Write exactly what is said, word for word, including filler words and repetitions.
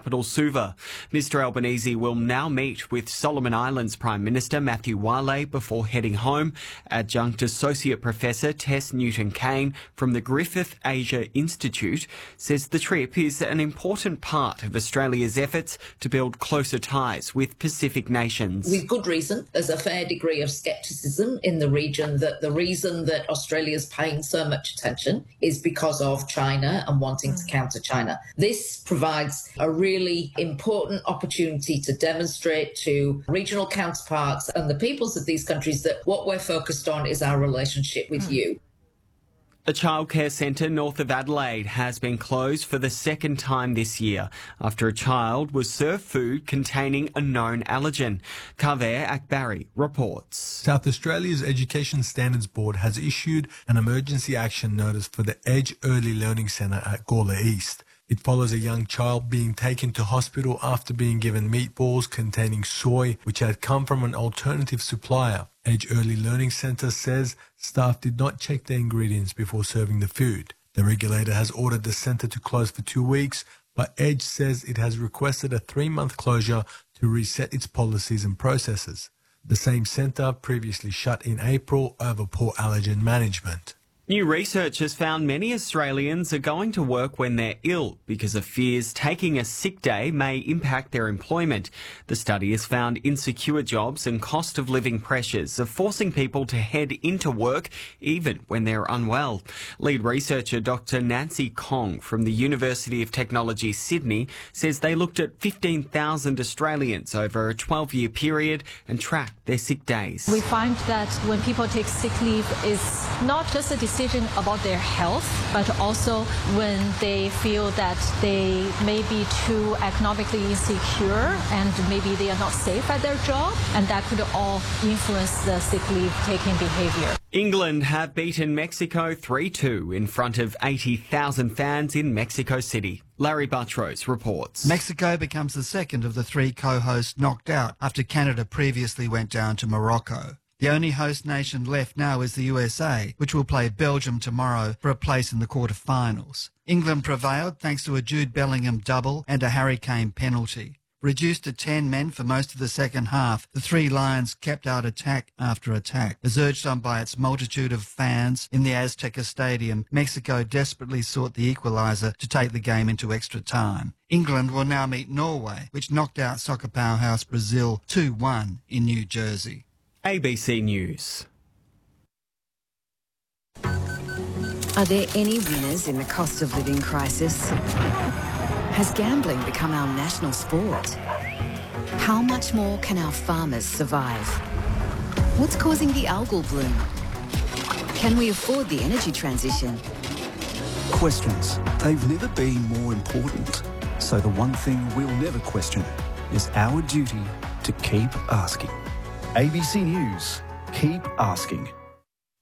capital Suva. Mister Albanese will now meet with Solomon Islands Prime Minister Matthew Wale before heading home. Adjunct Associate Professor Tess Newton-Kane from the Griffith Asia Institute says the trip is an important part of Australia's efforts to build closer ties with Pacific nations. With good reason. There's a fair degree of scepticism in the region that the reason that Australia's paying so much attention is because of China and wanting to counter China. This provides a really important opportunity to demonstrate to regional counterparts and the peoples of these countries that what we're focused on is our relationship with you. A childcare centre north of Adelaide has been closed for the second time this year after a child was served food containing a known allergen. Kaver Akbari reports. South Australia's Education Standards Board has issued an emergency action notice for the Edge Early Learning Centre at Gawler East. It follows a young child being taken to hospital after being given meatballs containing soy, which had come from an alternative supplier. Edge Early Learning Centre says staff did not check the ingredients before serving the food. The regulator has ordered the centre to close for two weeks, but Edge says it has requested a three-month closure to reset its policies and processes. The same centre previously shut in April over poor allergen management. New research has found many Australians are going to work when they're ill because of fears taking a sick day may impact their employment. The study has found insecure jobs and cost of living pressures are forcing people to head into work even when they're unwell. Lead researcher Doctor Nancy Kong from the University of Technology Sydney says they looked at fifteen thousand Australians over a twelve-year period and tracked their sick days. We find that when people take sick leave, it's not just a decision about their health, but also when they feel that they may be too economically insecure and maybe they are not safe at their job, and that could all influence the sick leave taking behaviour. England have beaten Mexico three two in front of eighty thousand fans in Mexico City. Larry Buttrose reports. Mexico becomes the second of the three co-hosts knocked out after Canada previously went down to Morocco. The only host nation left now is the U S A, which will play Belgium tomorrow for a place in the quarter-finals. England prevailed thanks to a Jude Bellingham double and a Harry Kane penalty. Reduced to ten men for most of the second half, the Three Lions kept out attack after attack. As urged on by its multitude of fans in the Azteca Stadium, Mexico desperately sought the equaliser to take the game into extra time. England will now meet Norway, which knocked out soccer powerhouse Brazil two one in New Jersey. A B C News. Are there any winners in the cost of living crisis? Has gambling become our national sport? How much more can our farmers survive? What's causing the algal bloom? Can we afford the energy transition? Questions. They've never been more important. So the one thing we'll never question is our duty to keep asking. A B C News. Keep asking.